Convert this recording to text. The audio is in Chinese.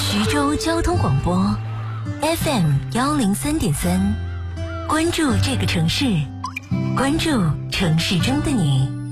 徐州交通广播 FM103.3，关注这个城市，关注城市中的你。